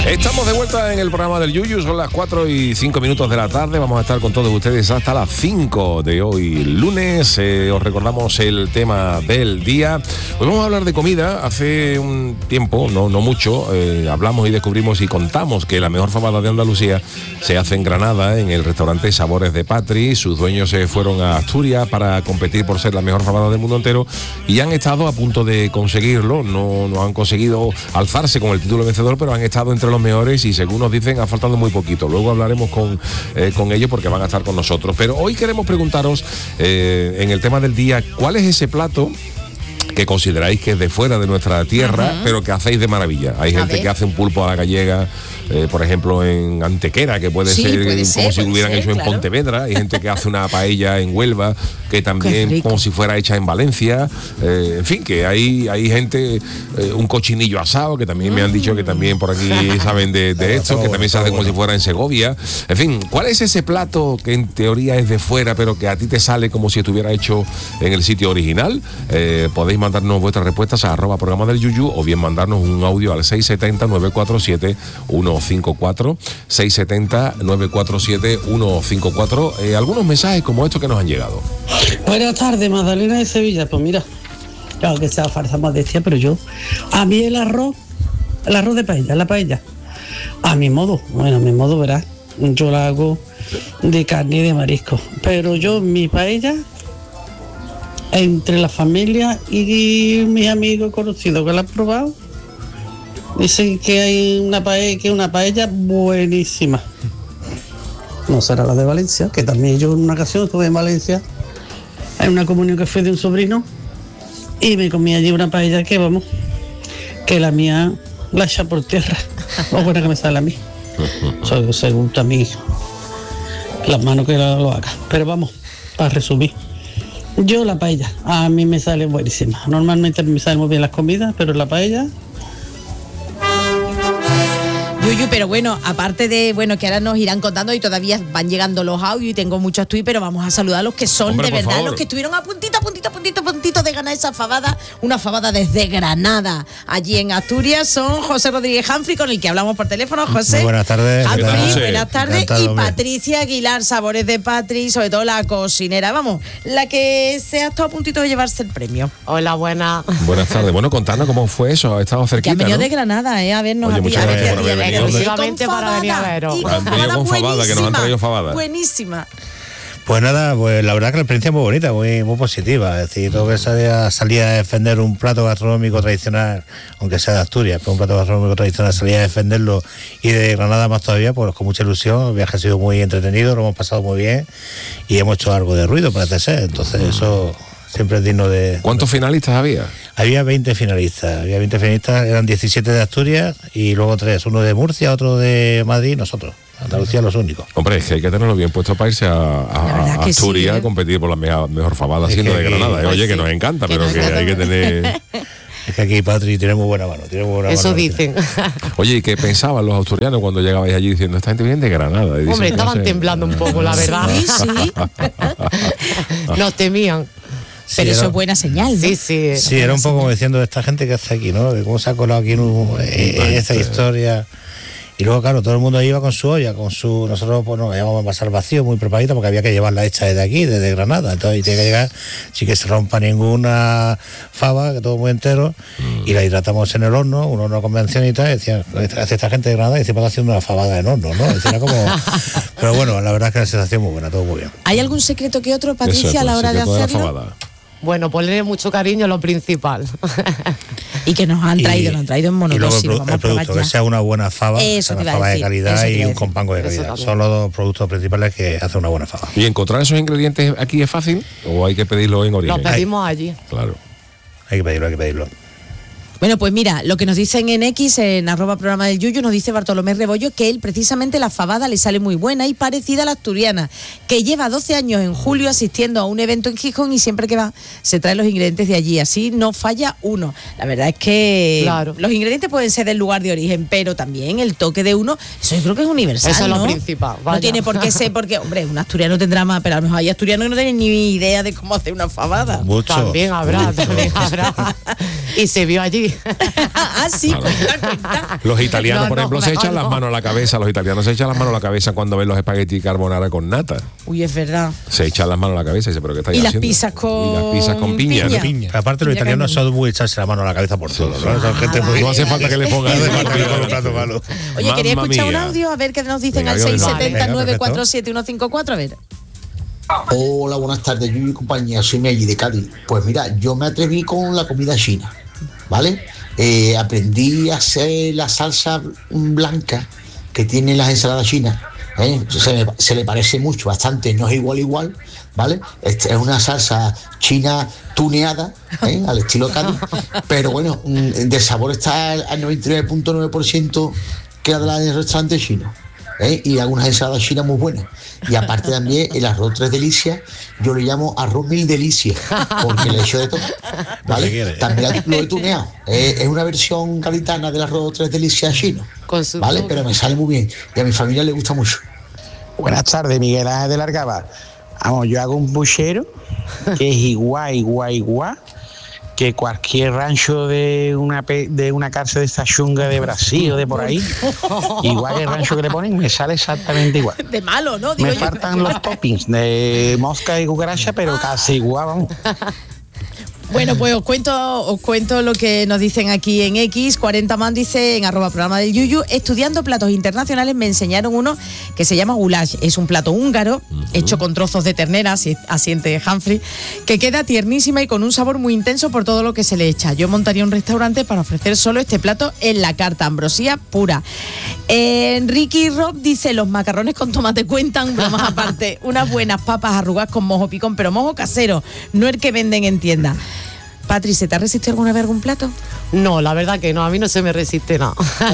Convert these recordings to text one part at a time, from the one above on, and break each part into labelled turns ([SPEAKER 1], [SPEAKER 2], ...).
[SPEAKER 1] Estamos de vuelta en el programa del Yuyu, son las 4:05 de la tarde, vamos a estar con todos ustedes hasta las 5 de hoy lunes. Os recordamos el tema del día. Hoy vamos a hablar de comida. Hace un tiempo, no mucho, hablamos y descubrimos y contamos que la mejor fabada de Andalucía se hace en Granada, en el restaurante Sabores de Patri. Sus dueños se fueron a Asturias para competir por ser la mejor fabada del mundo entero y han estado a punto de conseguirlo. No han conseguido alzarse con el título vencedor, pero han estado entre los mejores y según nos dicen ha faltado muy poquito. Luego hablaremos con ellos porque van a estar con nosotros. Pero hoy queremos preguntaros en el tema del día, ¿cuál es ese plato que consideráis que es de fuera de nuestra tierra, pero que hacéis de maravilla? Hay gente que hace un pulpo a la gallega, por ejemplo, en Antequera, que puede ser como si lo hubieran hecho en Pontevedra. Hay gente que hace una paella en Huelva, que también como si fuera hecha en Valencia. En fin, que hay gente, un cochinillo asado, que también me han dicho que también por aquí saben de esto, que también se hace como si fuera en Segovia. En fin, ¿cuál es ese plato que en teoría es de fuera, pero que a ti te sale como si estuviera hecho en el sitio original? Podéis mandarnos vuestras respuestas a @programa del Yuyu o bien mandarnos un audio al 670-947-154, 670-947-154. Algunos mensajes como estos que nos han llegado.
[SPEAKER 2] Buenas tardes, Magdalena de Sevilla. Pues mira, claro que sea falsa modestia, pero a mí el arroz de paella, la paella, a mi modo, verás, yo la hago de carne y de marisco, pero mi paella, entre la familia y mis amigos conocidos que la han probado, dicen que hay una paella buenísima. No será la de Valencia, que también yo en una ocasión estuve en Valencia, en una comunión que fue de un sobrino, y me comí allí una paella que vamos, que la mía la echa por tierra, más buena que me sale a mí. Según también las manos que lo haga. Pero vamos, para resumir, yo la paella, a mí me sale buenísima. Normalmente me salen muy bien las comidas, pero la paella...
[SPEAKER 3] Yuyu, pero bueno, aparte de, que ahora nos irán contando y todavía van llegando los audios y tengo muchos tweets, pero vamos a saludar a los que son, hombre, de verdad, favor, los que estuvieron a puntito de ganar esa fabada, una fabada desde Granada, allí en Asturias. Son José Rodríguez Humphrey, con el que hablamos por teléfono. José.
[SPEAKER 4] Muy buenas tardes.
[SPEAKER 3] Humphrey, buenas tardes. Y Patricia Aguilar, Sabores de Patri, sobre todo la cocinera, vamos, la que se ha estado a puntito de llevarse el premio.
[SPEAKER 5] Hola, buenas
[SPEAKER 1] tardes. Bueno, contadnos cómo fue eso, ha estado cerquita,
[SPEAKER 3] que ha venido,
[SPEAKER 1] ¿no?
[SPEAKER 3] de Granada, a vernos.
[SPEAKER 1] Oye, muchas gracias por haber venido.
[SPEAKER 5] Exclusivamente para venir a veros.
[SPEAKER 1] Han venido con fabada, que nos han traído fabada.
[SPEAKER 3] Buenísima.
[SPEAKER 4] Pues nada, pues la verdad que la experiencia es muy bonita, muy positiva. Es decir, todo que salía a defender un plato gastronómico tradicional, aunque sea de Asturias, pero un plato gastronómico tradicional, salía a defenderlo, y de Granada más todavía, pues con mucha ilusión. El viaje ha sido muy entretenido, lo hemos pasado muy bien y hemos hecho algo de ruido, parece ser. Entonces eso siempre es digno de...
[SPEAKER 1] ¿Cuántos finalistas había?
[SPEAKER 4] Había 20 finalistas, eran 17 de Asturias y luego 3, uno de Murcia, otro de Madrid y nosotros. Andalucía los únicos.
[SPEAKER 1] Hombre, es que hay que tenerlo bien puesto para irse a Asturias, a competir por la mejor fabada, siendo de Granada. Oye, que nos encanta, pero que hay que tener...
[SPEAKER 4] Es que aquí Patri tiene muy buena mano.
[SPEAKER 5] Eso dicen.
[SPEAKER 1] Oye, ¿y qué pensaban los asturianos cuando llegabais allí diciendo, esta gente viene de Granada?
[SPEAKER 5] Hombre, dicen, estaban temblando un poco, la verdad.
[SPEAKER 3] Sí.
[SPEAKER 5] Nos temían.
[SPEAKER 3] Pero eso es buena señal, ¿no?
[SPEAKER 4] Sí, era un poco como diciendo, esta gente que hace aquí, ¿no? De cómo se ha colado aquí en esta historia. Y luego, claro, todo el mundo iba con su olla, nosotros pues nos íbamos a pasar vacío, muy preparadito, porque había que llevarla hecha desde aquí, desde Granada. Entonces tiene que llegar sin que se rompa ninguna fava, que todo muy entero, y la hidratamos en el horno, un horno convencional y tal, y decían, hace esta gente de Granada y encima está haciendo una fabada en horno, ¿no? Decía, como... Pero bueno, la verdad es que la sensación muy buena, todo muy bien.
[SPEAKER 3] ¿Hay algún secreto que otro, Patricia, a la hora de hacerlo?
[SPEAKER 5] Bueno, ponerle mucho cariño, lo principal.
[SPEAKER 3] Y que nos han traído en monodosis.
[SPEAKER 4] Y luego el producto, que sea una buena fava, una fava de calidad y un compango de calidad. Son los dos productos principales que hacen una buena fava.
[SPEAKER 1] ¿Y encontrar esos ingredientes aquí es fácil o hay que pedirlo en origen?
[SPEAKER 5] Los pedimos allí.
[SPEAKER 1] Claro.
[SPEAKER 4] Hay que pedirlo.
[SPEAKER 3] Bueno, pues mira, lo que nos dicen en X, en @programa del Yuyu, nos dice Bartolomé Rebollo que él precisamente la fabada le sale muy buena y parecida a la asturiana, que lleva 12 años en julio asistiendo a un evento en Gijón y siempre que va se trae los ingredientes de allí, así no falla uno. La verdad es que los ingredientes pueden ser del lugar de origen, pero también el toque de uno, eso yo creo que es universal,
[SPEAKER 5] eso es
[SPEAKER 3] lo
[SPEAKER 5] principal. Vaya.
[SPEAKER 3] No tiene por qué ser, porque, hombre, un asturiano tendrá más, pero a lo mejor hay asturianos que no tienen ni idea de cómo hacer una fabada.
[SPEAKER 4] Mucho.
[SPEAKER 5] También habrá. Y se vio allí. sí.
[SPEAKER 3] Ah, sí, cuenta.
[SPEAKER 1] Los italianos,
[SPEAKER 5] No,
[SPEAKER 1] por
[SPEAKER 5] no,
[SPEAKER 1] ejemplo, se
[SPEAKER 5] mejor
[SPEAKER 1] echan las
[SPEAKER 5] no.
[SPEAKER 1] manos a la cabeza. Los italianos se echan las manos a la cabeza cuando ven los espagueti carbonara con nata.
[SPEAKER 3] Uy, es verdad.
[SPEAKER 1] Se echan las manos a la cabeza y dice, ¿pero qué estáis
[SPEAKER 3] Y las
[SPEAKER 1] haciendo?
[SPEAKER 3] pizzas con
[SPEAKER 1] Y las pizzas con piña.
[SPEAKER 3] piña.
[SPEAKER 1] ¿no?
[SPEAKER 4] Pero aparte los
[SPEAKER 3] Ya
[SPEAKER 4] italianos
[SPEAKER 3] caen.
[SPEAKER 4] son muy echarse la mano a la cabeza por todo, ¿no? Son gente
[SPEAKER 3] vale.
[SPEAKER 4] muy...
[SPEAKER 1] No hace falta que le pongan
[SPEAKER 4] No hace falta que le pongan un plato malo.
[SPEAKER 3] Oye, quería
[SPEAKER 1] Mamma
[SPEAKER 3] escuchar un
[SPEAKER 1] mía.
[SPEAKER 3] audio a ver qué nos dicen
[SPEAKER 1] Venga,
[SPEAKER 3] al
[SPEAKER 1] que venga.
[SPEAKER 3] 670-947-154. A ver.
[SPEAKER 6] Hola, buenas tardes, Yuyu y compañía, soy Meji de Cádiz. Pues mira, yo me atreví con la comida china, ¿vale? Aprendí a hacer la salsa blanca que tienen las ensaladas chinas. Se le parece mucho, bastante, no es igual, ¿vale? Es una salsa china tuneada, al estilo Cádiz, pero bueno, de sabor está al 99.9% que la del restaurante chino. Y algunas ensaladas chinas muy buenas. Y aparte también el arroz tres delicias, yo le llamo arroz mil delicias, porque le echo de todo, ¿vale? También lo he tuneado. Es una versión gaditana del arroz tres delicias chino,
[SPEAKER 5] Con su
[SPEAKER 6] ¿vale?
[SPEAKER 5] toque.
[SPEAKER 6] Pero me sale muy bien y a mi familia le gusta mucho.
[SPEAKER 7] Buenas tardes, Miguel Ángel de Largaba. Vamos, yo hago un puchero que es igual que cualquier rancho de una cárcel de esta chunga de Brasil o de por ahí. Igual que el rancho que le ponen, me sale exactamente igual.
[SPEAKER 3] De malo, ¿no? Digo
[SPEAKER 7] Me
[SPEAKER 3] yo.
[SPEAKER 7] faltan los toppings de mosca y cucaracha, pero casi igual, vamos.
[SPEAKER 3] Bueno, pues os cuento lo que nos dicen aquí en X. 40 man dice en @programa del Yuyu, estudiando platos internacionales me enseñaron uno que se llama goulash. Es un plato húngaro hecho con trozos de ternera, asiente Humphrey, que queda tiernísima y con un sabor muy intenso por todo lo que se le echa. Yo montaría un restaurante para ofrecer solo este plato en la carta, ambrosía pura. Ricky Rob dice, los macarrones con tomate cuentan, bromas aparte, unas buenas papas arrugadas con mojo picón, pero mojo casero, no el que venden en tienda. Patri, ¿se te ha resistido alguna vez algún plato?
[SPEAKER 5] No, la verdad que no, a mí no se me resiste nada.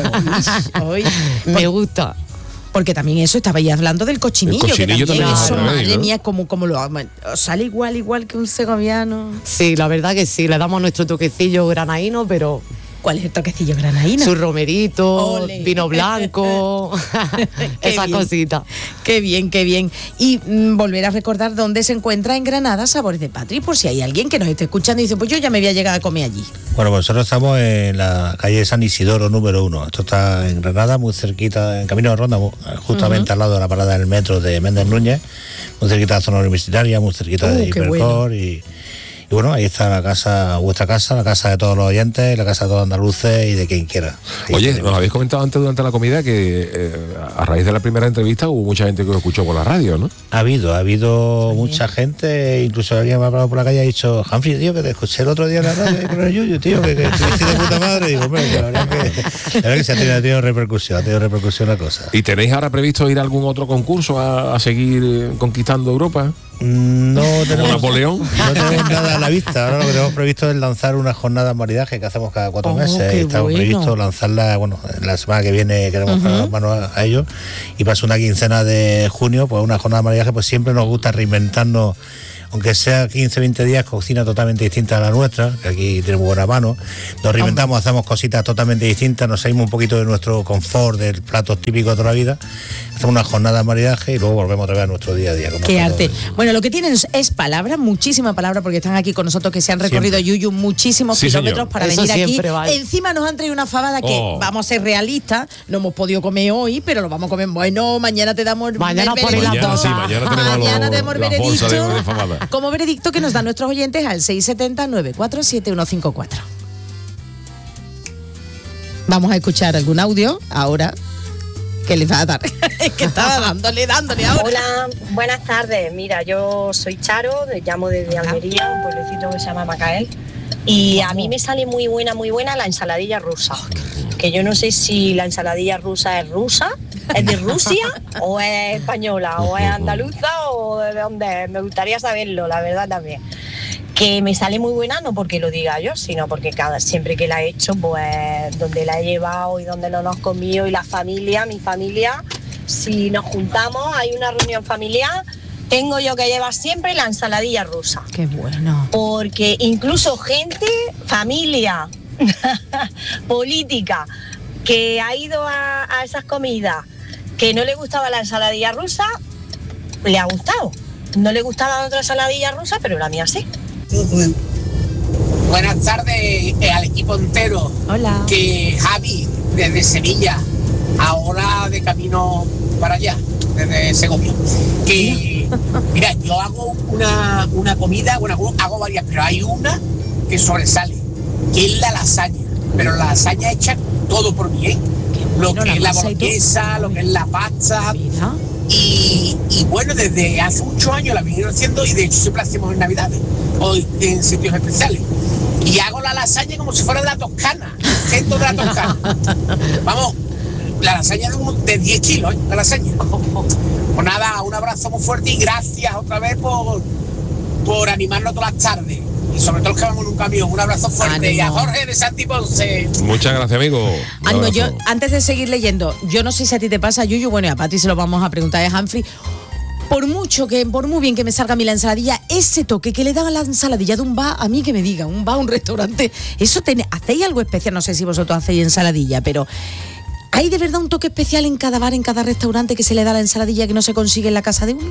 [SPEAKER 3] Hoy,
[SPEAKER 5] Me gusta.
[SPEAKER 3] porque también eso, estabais hablando del cochinillo.
[SPEAKER 1] El cochinillo
[SPEAKER 3] que también
[SPEAKER 1] también
[SPEAKER 3] eso,
[SPEAKER 1] es otra vez,
[SPEAKER 3] madre
[SPEAKER 1] ¿no?
[SPEAKER 3] mía, como lo bueno, sale igual que un segoviano.
[SPEAKER 5] Sí, la verdad que sí, le damos nuestro toquecillo granaíno, pero
[SPEAKER 3] ¿Cuál es el toquecillo granaína?
[SPEAKER 5] su romerito,
[SPEAKER 3] Ole.
[SPEAKER 5] vino blanco,
[SPEAKER 3] Qué
[SPEAKER 5] esas
[SPEAKER 3] bien.
[SPEAKER 5] cositas.
[SPEAKER 3] Qué bien, qué bien. Y volver a recordar dónde se encuentra en Granada Sabores de Patri, por si hay alguien que nos esté escuchando y dice, pues yo ya me voy a llegar a comer allí.
[SPEAKER 4] Bueno, pues nosotros estamos en la calle San Isidoro número 1. Esto está en Granada, muy cerquita, en Camino de Ronda, justamente al lado de la parada del metro de Méndez Núñez, muy cerquita de la zona universitaria, muy cerquita de
[SPEAKER 3] qué
[SPEAKER 4] Hipercor y bueno, ahí está la casa, vuestra casa, la casa de todos los oyentes, la casa de todos los andaluces y de quien quiera. Ahí
[SPEAKER 1] Oye,
[SPEAKER 4] tenemos.
[SPEAKER 1] nos habéis comentado antes durante la comida que a raíz de la primera entrevista hubo mucha gente que os escuchó por la radio, ¿no?
[SPEAKER 4] Ha habido mucha gente, incluso alguien me ha hablado por la calle y ha dicho, Humphrey, tío, que te escuché el otro día en la radio con el Yuyu, tío, que te de puta madre. Digo, hombre, la verdad que se ha tenido repercusión, la cosa.
[SPEAKER 1] ¿Y tenéis ahora previsto ir a algún otro concurso a seguir conquistando Europa?
[SPEAKER 4] No tenemos
[SPEAKER 1] Napoleón?
[SPEAKER 4] No tenemos nada a la vista. Ahora lo que tenemos previsto es lanzar una jornada de maridaje que hacemos cada 4 meses.
[SPEAKER 3] qué
[SPEAKER 4] Y estamos
[SPEAKER 3] bueno.
[SPEAKER 4] previsto lanzarla, bueno, la semana que viene queremos poner las manos a ello. Y para una quincena de junio, pues una jornada de maridaje, pues siempre nos gusta reinventarnos. Aunque sea 15, 20 días, cocina totalmente distinta a la nuestra, que aquí tenemos buena mano. Nos reinventamos, hacemos cositas totalmente distintas, nos salimos un poquito de nuestro confort, del platos típicos de toda la vida. Hacemos una jornada de maridaje y luego volvemos otra vez a nuestro día a día. como
[SPEAKER 3] Qué
[SPEAKER 4] todo.
[SPEAKER 3] arte. Bueno, lo que tienen es palabra, muchísima palabra, porque están aquí con nosotros que se han recorrido Yuyu muchísimos
[SPEAKER 1] Sí,
[SPEAKER 3] kilómetros
[SPEAKER 1] señor.
[SPEAKER 3] para
[SPEAKER 5] Eso
[SPEAKER 3] venir aquí.
[SPEAKER 5] siempre vale.
[SPEAKER 3] Encima nos han traído una fabada que,
[SPEAKER 1] Oh.
[SPEAKER 3] vamos a ser realistas, no hemos podido comer hoy, pero lo vamos a comer. Bueno, mañana te damos
[SPEAKER 5] Mañana
[SPEAKER 3] el
[SPEAKER 5] ponéis la
[SPEAKER 3] veredicto.
[SPEAKER 5] tos. Sí,
[SPEAKER 1] mañana tenemos
[SPEAKER 3] Mañana tenemos el
[SPEAKER 1] las bolsas
[SPEAKER 3] veredicto.
[SPEAKER 1] de fabada.
[SPEAKER 3] Como veredicto que nos dan nuestros oyentes al 670-947-154. Vamos a escuchar algún audio ahora que les va a dar. Es que estaba dándole ahora.
[SPEAKER 8] Hola, buenas tardes. Mira, yo soy Charo, llamo desde Almería, un pueblecito que se llama Macael. Y a mí me sale muy buena la ensaladilla rusa. Que yo no sé si la ensaladilla rusa, es de Rusia o es española o es andaluza o de dónde es. Me gustaría saberlo, la verdad también. Que me sale muy buena, no porque lo diga yo, sino porque siempre que la he hecho, pues donde la he llevado y donde no nos comido y mi familia, si nos juntamos, hay una reunión familiar, tengo yo que llevar siempre la ensaladilla rusa.
[SPEAKER 3] Qué bueno.
[SPEAKER 8] Porque incluso gente, familia, política, que ha ido a esas comidas, que no le gustaba la ensaladilla rusa, le ha gustado. No le gustaba otra ensaladilla rusa, pero la mía sí.
[SPEAKER 9] Buenas tardes al equipo entero.
[SPEAKER 3] Hola.
[SPEAKER 9] Que Javi, desde Sevilla, ahora de camino para allá, desde Segovia. Que, mira, yo hago una comida, bueno, hago varias, pero hay una que sobresale, que es la lasaña. Pero la lasaña hecha todo por mí, ¿eh? Lo que es la boloñesa, lo que es la pasta. Y bueno, desde hace muchos años la vinieron haciendo y de hecho siempre la hacemos en Navidades o en sitios especiales. Y hago la lasaña como si fuera de la Toscana, centro de la Toscana. Vamos, la lasaña de 10 kilos, ¿eh? La lasaña. Pues nada, un abrazo muy fuerte y gracias otra vez por animarnos todas las tardes. Y sobre todo los que vamos en un camión. Un abrazo fuerte. Y a Jorge de Santi Ponce.
[SPEAKER 1] Muchas gracias, amigo.
[SPEAKER 3] Yo, antes de seguir leyendo, yo no sé si a ti te pasa, Yuyu, bueno, y a Pati se lo vamos a preguntar a Humphrey. Por muy bien que me salga a mí la ensaladilla, ese toque que le dan a la ensaladilla de un bar, a mí que me diga, un bar, un restaurante, eso ¿hacéis algo especial? No sé si vosotros hacéis ensaladilla, pero ¿hay de verdad un toque especial en cada bar, en cada restaurante que se le da a la ensaladilla que no se consigue en la casa de uno?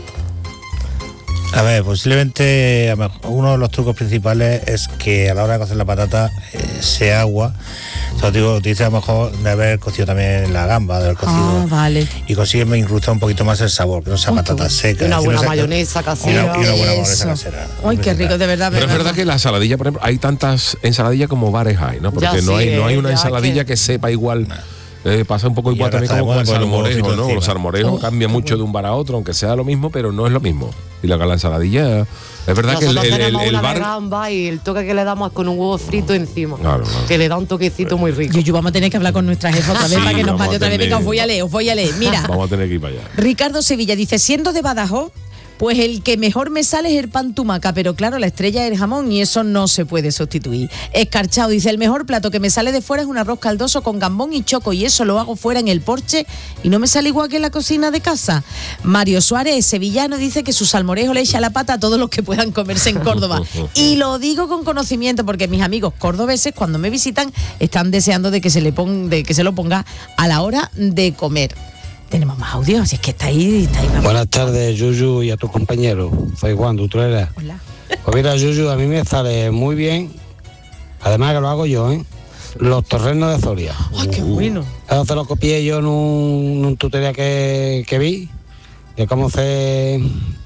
[SPEAKER 4] A ver, posiblemente uno de los trucos principales es que a la hora de cocer la patata sea agua. O sea, dice a lo mejor de haber cocido también la gamba, de haber cocido.
[SPEAKER 3] Vale.
[SPEAKER 4] Y consigue incrustar un poquito más el sabor, que no sea patata seca.
[SPEAKER 5] Y una buena mayonesa casera.
[SPEAKER 4] Y una buena mayonesa casera.
[SPEAKER 3] Ay, qué rico, de verdad.
[SPEAKER 1] Pero es verdad que la ensaladilla, por ejemplo, hay tantas ensaladillas como bares hay, ¿no? Porque no hay una ensaladilla que sepa igual. Pasa un poco igual también como con el salmorejo, ¿no? Los salmorejos cambian mucho de un bar a otro, aunque sea lo mismo, pero no es lo mismo. Y la ensaladilla, es verdad que el bar...
[SPEAKER 5] gamba y el toque que le damos es con un huevo frito encima.
[SPEAKER 1] Claro.
[SPEAKER 5] Que le da un toquecito muy rico.
[SPEAKER 3] Yuyu, vamos a tener que hablar con nuestra jefa otra vez para que nos mate otra vez. Venga, os voy a leer. Mira.
[SPEAKER 1] Vamos a tener que ir para allá.
[SPEAKER 3] Ricardo Sevilla dice, siendo de Badajoz, pues el que mejor me sale es el pan tumaca, pero claro, la estrella es el jamón y eso no se puede sustituir. Escarchado dice, el mejor plato que me sale de fuera es un arroz caldoso con gambón y choco y eso lo hago fuera en el porche y no me sale igual que en la cocina de casa. Mario Suárez, sevillano, dice que su salmorejo le echa la pata a todos los que puedan comerse en Córdoba. Y lo digo con conocimiento porque mis amigos cordobeses cuando me visitan están deseando de que se lo ponga a la hora de comer. Tenemos más audio, así es que está ahí.
[SPEAKER 10] Buenas tardes, Yuyu, y a tus compañeros. Soy Juan Dutrera.
[SPEAKER 3] Hola.
[SPEAKER 10] Pues mira, Yuyu, a mí me sale muy bien, además que lo hago yo, los torrenos de Soria.
[SPEAKER 3] ¡Ay, qué bueno!
[SPEAKER 10] Eso se lo copié yo en un tutorial que vi, de cómo se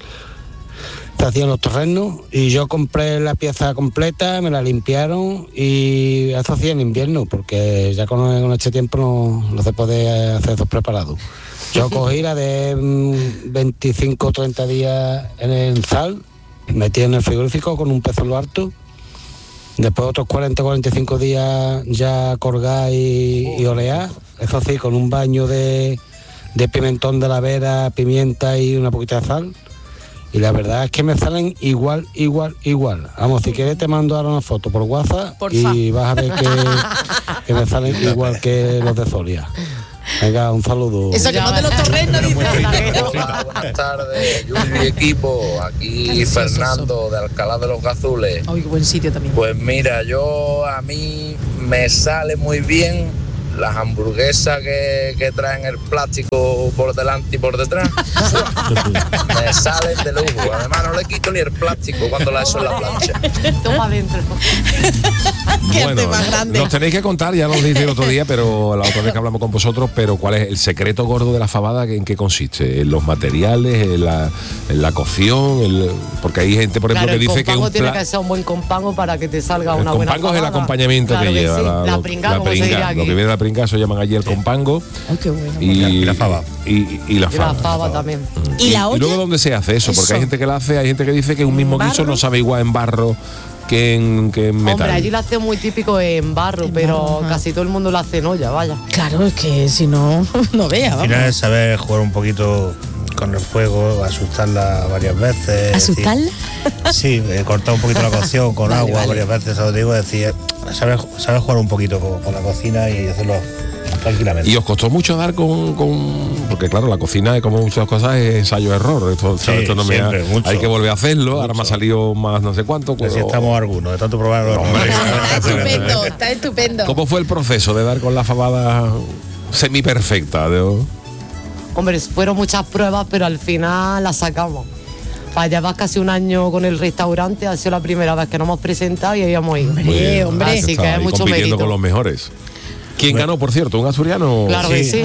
[SPEAKER 10] hacían los torrenos, y yo compré la pieza completa, me la limpiaron, y eso hacía en invierno, porque ya con este tiempo no se puede hacer esos preparados. Yo cogí la de 25 o 30 días en sal, metí en el frigorífico con un pez en lo harto, después otros 40 o 45 días ya colgar y olear, eso sí, con un baño de pimentón de la vera, pimienta y una poquita de sal. Y la verdad es que me salen igual. Vamos, si quieres te mando ahora una foto por WhatsApp y vas a ver que me salen igual que los de Soria. Venga, un saludo.
[SPEAKER 3] Eso que mande los torrenos.
[SPEAKER 11] Hola, buenas tardes, Yuyu y equipo. Aquí Fernando de Alcalá de los Gazules.
[SPEAKER 3] Ay, qué buen sitio también.
[SPEAKER 11] Pues mira, a mí me sale muy bien las hamburguesas que traen el plástico por delante y por detrás. Me salen de lujo. Además no le quito ni el plástico cuando la echo en la plancha.
[SPEAKER 5] Toma adentro.
[SPEAKER 1] Bueno, más grande. Nos tenéis que contar, ya nos dije el otro día, pero la otra vez que hablamos con vosotros, pero ¿cuál es el secreto gordo de la fabada? ¿En qué consiste? ¿En los materiales? ¿En la cocción? Porque hay gente, por ejemplo, que dice que
[SPEAKER 5] tiene que ser un buen compango para que te salga una buena fabada.
[SPEAKER 1] El compango es el acompañamiento que lleva.
[SPEAKER 5] Sí. La pringa, como se diría aquí.
[SPEAKER 1] Lo que viene de la pringa, eso llaman allí el compango.
[SPEAKER 3] Ay, qué bueno.
[SPEAKER 1] Y la fava. Y la fava.
[SPEAKER 5] La fava también.
[SPEAKER 3] ¿Y la olla?
[SPEAKER 1] Y luego, ¿dónde se hace eso? Porque hay gente que la hace, hay gente que dice que un mismo guiso no sabe igual en barro que en metal.
[SPEAKER 5] Hombre, allí lo hace muy típico en barro, pero casi todo el mundo lo hace en olla, vaya.
[SPEAKER 3] Claro, es que si no, no vea.
[SPEAKER 4] Al final es saber jugar un poquito con el fuego, asustarla varias veces.
[SPEAKER 3] ¿Asustarla?
[SPEAKER 4] Sí, cortar un poquito la cocción con agua varias veces, eso digo, decir, saber jugar un poquito con la cocina y hacerlo tranquilamente.
[SPEAKER 1] ¿Y os costó mucho dar con porque claro, la cocina, como muchas cosas, es ensayo-error? Esto no
[SPEAKER 4] siempre,
[SPEAKER 1] hay que volver a hacerlo, ahora me ha salido más no sé cuánto.
[SPEAKER 4] Pues si estamos algunos, de tanto probarlo.
[SPEAKER 3] Está estupendo.
[SPEAKER 1] ¿Cómo fue el proceso de dar con la fabada semi-perfecta?
[SPEAKER 5] Hombre, fueron muchas pruebas, pero al final las sacamos. Para llevar casi un año con el restaurante, ha sido la primera vez que nos hemos presentado y habíamos ido.
[SPEAKER 3] Hombre.
[SPEAKER 5] Así que es mucho
[SPEAKER 1] compitiendo
[SPEAKER 5] mérito.
[SPEAKER 1] con los mejores. ¿Quién ganó, por cierto? ¿Un asturiano?
[SPEAKER 5] Claro que sí.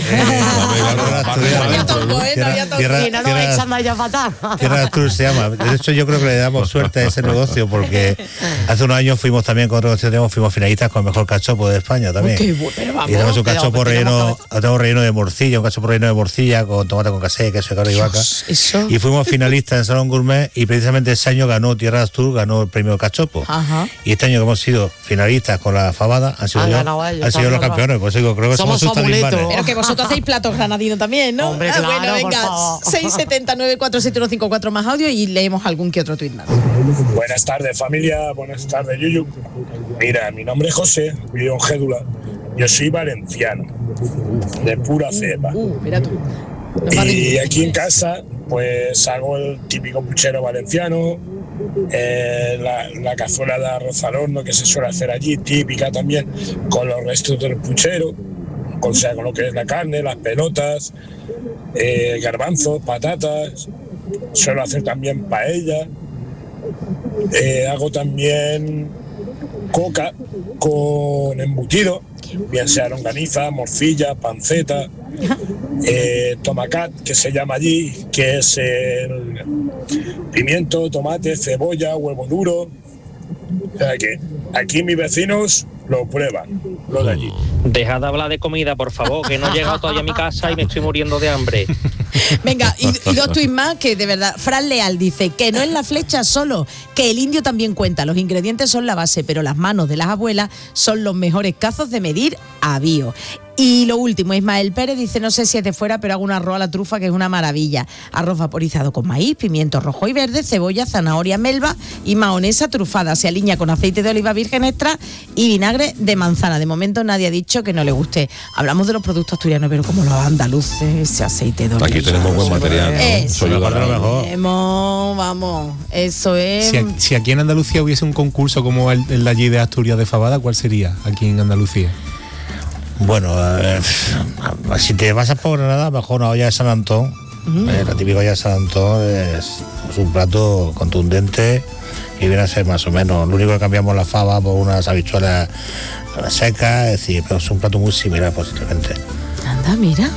[SPEAKER 4] Tierra
[SPEAKER 5] Si no nos echan de allá fatal.
[SPEAKER 4] Tierra Cruz se llama. De hecho, yo creo que le damos suerte a ese negocio porque hace unos años fuimos también con otro negocio, fuimos finalistas con el mejor cachopo de España también. Y tenemos un cachopo relleno de morcilla, un cachopo relleno de morcilla con tomate con casé, queso de cabra y vaca.
[SPEAKER 3] Eso.
[SPEAKER 4] Y fuimos finalistas en Salón Gourmet y precisamente ese año ganó Tierra Azul, ganó el premio cachopo.
[SPEAKER 3] Ajá.
[SPEAKER 4] Y este año que hemos sido finalistas con la fabada han sido, han sido los campeones. Pues digo, creo que somos sus talismanes.
[SPEAKER 3] Pero que vosotros hacéis platos granadinos también, ¿no?
[SPEAKER 5] Hombre, claro,
[SPEAKER 3] bueno, venga, 679-471-54 más audio y leemos algún que otro tuit más.
[SPEAKER 12] Buenas tardes, familia. Buenas tardes, Yuyu. Mira, mi nombre es José, vivo en Gédula. Yo soy valenciano, de pura cepa.
[SPEAKER 3] Mira tú.
[SPEAKER 12] Y aquí en casa, pues hago el típico puchero valenciano, la cazuela de arroz al horno que se suele hacer allí, típica también, con los restos del puchero, o sea, con lo que es la carne, las pelotas, garbanzos, patatas. Suelo hacer también paella. Hago también coca con embutido, bien sea longaniza, morcilla, panceta, tomacat, que se llama allí, que es el pimiento, tomate, cebolla, huevo duro. O sea que aquí mis vecinos lo prueban, lo de allí.
[SPEAKER 13] Dejad de hablar de comida, por favor, que no he llegado todavía a mi casa y me estoy muriendo de hambre.
[SPEAKER 3] Venga, y dos tuits más que de verdad. Fran Leal dice que no es la flecha solo, que el indio también cuenta. Los ingredientes son la base, pero las manos de las abuelas son los mejores cazos de medir a bio. Y lo último, Ismael Pérez dice, no sé si es de fuera, pero hago un arroz a la trufa que es una maravilla. Arroz vaporizado con maíz, pimiento rojo y verde, cebolla, zanahoria, melva y mahonesa trufada. Se alinea con aceite de oliva virgen extra y vinagre de manzana. De momento nadie ha dicho que no le guste. Hablamos de los productos asturianos, pero como los andaluces, ese aceite de oliva.
[SPEAKER 1] Aquí tenemos buen material, ¿no?
[SPEAKER 3] Eso
[SPEAKER 1] Soy mejor.
[SPEAKER 3] Vamos, eso es...
[SPEAKER 14] Si aquí en Andalucía hubiese un concurso como el de allí de Asturias de Fabada, ¿cuál sería aquí en Andalucía?
[SPEAKER 4] Bueno, si te vas por Granada, mejor una olla de San Antón. La típica olla de San Antón es un plato contundente y viene a ser más o menos. Lo único que cambiamos la fava por unas habichuelas secas, es decir, pero es un plato muy similar posiblemente.
[SPEAKER 3] Anda, mira.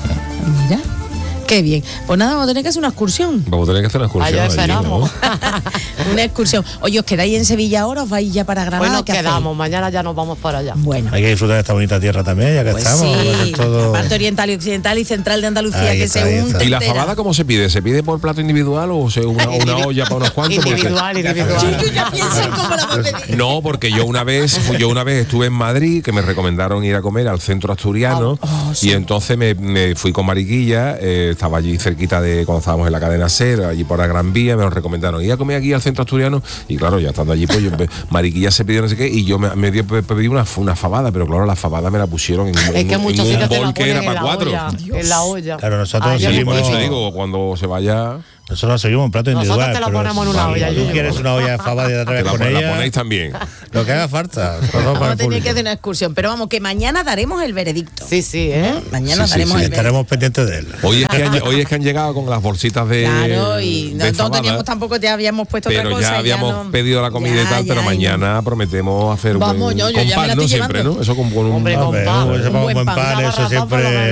[SPEAKER 3] Qué bien. Pues nada, vamos a tener que hacer una excursión.
[SPEAKER 1] Vamos a tener que hacer una excursión.
[SPEAKER 5] Allá esperamos.
[SPEAKER 3] Una excursión. Oye, ¿os quedáis en Sevilla ahora o os vais ya para Granada?
[SPEAKER 5] Bueno, quedamos. Mañana ya nos vamos para allá.
[SPEAKER 3] Bueno.
[SPEAKER 4] Hay que disfrutar de esta bonita tierra también, ya que
[SPEAKER 3] Pues
[SPEAKER 4] estamos.
[SPEAKER 3] sí,
[SPEAKER 4] todo...
[SPEAKER 3] la parte oriental y occidental y central de Andalucía,
[SPEAKER 4] Ahí
[SPEAKER 3] que
[SPEAKER 4] está,
[SPEAKER 3] se
[SPEAKER 4] ahí
[SPEAKER 3] unta
[SPEAKER 4] está.
[SPEAKER 1] ¿Y la
[SPEAKER 3] entera.
[SPEAKER 1] fabada cómo se pide? ¿Se pide por plato individual o una olla para unos cuantos?
[SPEAKER 5] Individual.
[SPEAKER 3] Yo ya pienso en cómo la voy a pedir.
[SPEAKER 1] No, porque yo una vez estuve en Madrid, que me recomendaron ir a comer al centro asturiano, y entonces me fui con Mariquilla, estaba allí cerquita de cuando estábamos en la cadena SER, allí por la Gran Vía, me lo recomendaron ir a comer aquí al centro asturiano, y claro, ya estando allí, pues Mariquilla se pidió no sé qué, y yo me pedí una fabada, pero claro, la fabada me la pusieron en un bol que era para cuatro.
[SPEAKER 5] En la olla.
[SPEAKER 4] Claro, nosotros
[SPEAKER 1] Por eso digo, cuando se vaya...
[SPEAKER 4] Nosotros seguimos un plato individual.
[SPEAKER 5] Nosotros te lo ponemos en una olla.
[SPEAKER 4] Si tú quieres una olla de fava y otra vez con ella,
[SPEAKER 1] la ponéis también.
[SPEAKER 4] Lo que haga falta.
[SPEAKER 3] Vamos a tener que hacer una excursión, pero vamos, que mañana daremos el veredicto.
[SPEAKER 5] Sí,
[SPEAKER 3] Mañana daremos el veredicto.
[SPEAKER 4] Estaremos pendientes de él.
[SPEAKER 1] Hoy es que han llegado con las bolsitas de...
[SPEAKER 3] Claro, y
[SPEAKER 1] de
[SPEAKER 3] no
[SPEAKER 1] fabada,
[SPEAKER 3] teníamos tampoco, te habíamos puesto otra
[SPEAKER 1] pero
[SPEAKER 3] cosa.
[SPEAKER 1] ya habíamos
[SPEAKER 3] no...
[SPEAKER 1] pedido la comida y tal, pero mañana prometemos hacer
[SPEAKER 3] Vamos,
[SPEAKER 1] un
[SPEAKER 3] yo ya me
[SPEAKER 1] pan,
[SPEAKER 3] la
[SPEAKER 1] ¿no?
[SPEAKER 3] estoy
[SPEAKER 1] Siempre,
[SPEAKER 3] llevando.
[SPEAKER 1] ¿no? Eso con un...
[SPEAKER 5] Hombre, con pan.
[SPEAKER 4] Un buen pan, eso siempre...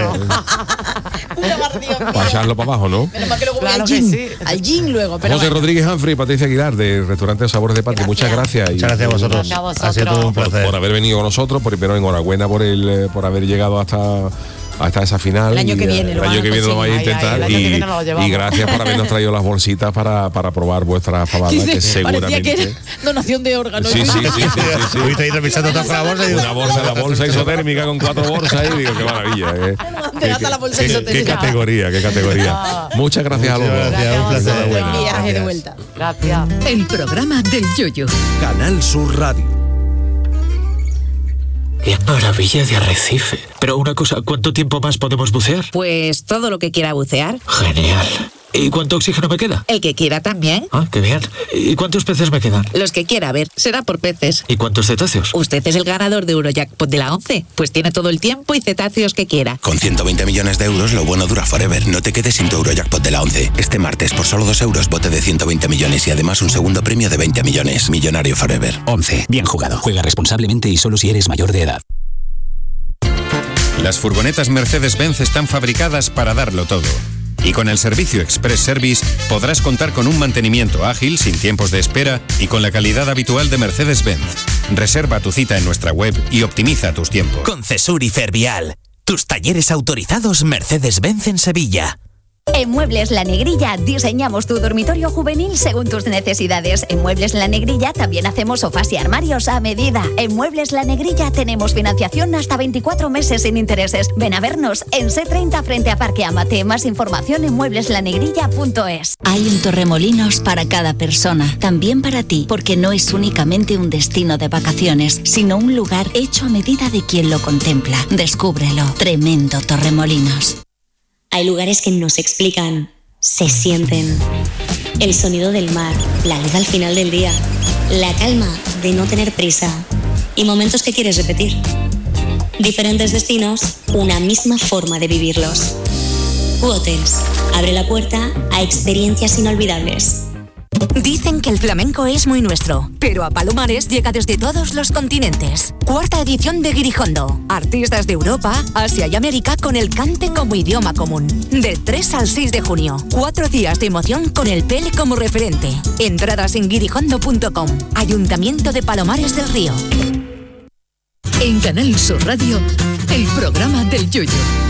[SPEAKER 1] Para echarlo para abajo, ¿no?
[SPEAKER 3] Menos mal que luego voy
[SPEAKER 5] Claro
[SPEAKER 3] al
[SPEAKER 5] que
[SPEAKER 3] gym.
[SPEAKER 5] sí.
[SPEAKER 3] Al gym luego. Pero
[SPEAKER 1] José
[SPEAKER 3] bueno.
[SPEAKER 1] Rodríguez Humphrey y Patricia Aguilar, del restaurante Sabores de Patria. Muchas gracias.
[SPEAKER 4] Muchas gracias a vosotros.
[SPEAKER 5] Gracias a vosotros.
[SPEAKER 4] Ha sido todo un placer.
[SPEAKER 1] Por haber venido con nosotros, primero enhorabuena por haber llegado hasta esa final.
[SPEAKER 3] El año que viene
[SPEAKER 1] el año que viene lo vais a intentar.
[SPEAKER 5] el año que viene lo llevamos.
[SPEAKER 1] Y gracias por habernos traído las bolsitas para probar vuestra fabada, que
[SPEAKER 3] Parecía
[SPEAKER 1] seguramente...
[SPEAKER 3] que era donación de órganos.
[SPEAKER 1] Sí.
[SPEAKER 4] Estuviste ahí revisando toda la bolsa y
[SPEAKER 1] Una bolsa, la bolsa isotérmica con 4 bolsas y digo, qué maravilla. Qué categoría. Muchas gracias a los dos.
[SPEAKER 4] Gracias, un placer.
[SPEAKER 3] Buen viaje de vuelta.
[SPEAKER 5] Gracias.
[SPEAKER 15] El programa del Yoyo.
[SPEAKER 16] Canal Sur Radio. ¡Qué maravilla de arrecife! Pero una cosa, ¿cuánto tiempo más podemos bucear?
[SPEAKER 17] Pues todo lo que quiera bucear.
[SPEAKER 16] Genial. ¿Y cuánto oxígeno me queda?
[SPEAKER 17] El que quiera también.
[SPEAKER 16] Ah, qué bien. ¿Y cuántos peces me quedan?
[SPEAKER 17] Los que quiera, a ver, será por peces.
[SPEAKER 16] ¿Y cuántos cetáceos?
[SPEAKER 17] Usted es el ganador de Eurojackpot de la 11, pues tiene todo el tiempo y cetáceos que quiera.
[SPEAKER 18] Con 120 millones de euros, lo bueno dura forever. No te quedes sin tu Eurojackpot de la 11. Este martes, por solo 2 euros, bote de 120 millones y además un segundo premio de 20 millones. Millonario forever.
[SPEAKER 19] 11. Bien jugado. Juega responsablemente y solo si eres mayor de edad.
[SPEAKER 20] Las furgonetas Mercedes-Benz están fabricadas para darlo todo. Y con el servicio Express Service podrás contar con un mantenimiento ágil, sin tiempos de espera y con la calidad habitual de Mercedes-Benz. Reserva tu cita en nuestra web y optimiza tus tiempos.
[SPEAKER 21] Concesur y Fervial, tus talleres autorizados Mercedes-Benz en Sevilla.
[SPEAKER 22] En Muebles La Negrilla diseñamos tu dormitorio juvenil según tus necesidades. En Muebles La Negrilla también hacemos sofás y armarios a medida. En Muebles La Negrilla tenemos financiación hasta 24 meses sin intereses. Ven a vernos en C30 frente a Parque Amate. Más información en muebleslanegrilla.es.
[SPEAKER 23] Hay un Torremolinos para cada persona, también para ti, porque no es únicamente un destino de vacaciones, sino un lugar hecho a medida de quien lo contempla. Descúbrelo. Tremendo Torremolinos.
[SPEAKER 24] Hay lugares que no se explican, se sienten. El sonido del mar, la luz al final del día, la calma de no tener prisa y momentos que quieres repetir. Diferentes destinos, una misma forma de vivirlos. Hotels abre la puerta a experiencias inolvidables.
[SPEAKER 25] Dicen que el flamenco es muy nuestro, pero a Palomares llega desde todos los continentes. 4ª edición de Guirijondo. Artistas de Europa, Asia y América con el cante como idioma común. Del 3 al 6 de junio. 4 días de emoción con el Pele como referente. Entradas en guirijondo.com. Ayuntamiento de Palomares del Río.
[SPEAKER 15] En Canal Sur Radio, el programa del Yoyo.